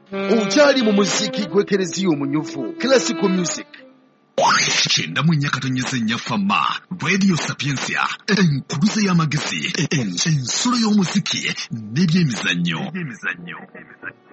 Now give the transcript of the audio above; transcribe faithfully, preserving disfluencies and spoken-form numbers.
Okyali mu muziki gw'ekereziya omunyuvu, classical music. Kyenda mu nnyaka nnya Fama, Radio Sapiensia, enkuluze y'amagezi, ensulo y'omuziki n'ebyemizannyo.